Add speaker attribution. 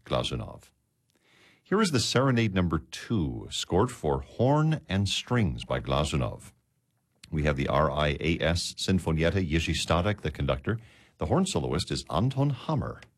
Speaker 1: Glazunov. Here is the Serenade Number 2, scored for horn and strings by Glazunov. We have the RIAS Sinfonietta Jiří Stanek, the conductor. The horn soloist is Anton Hammer.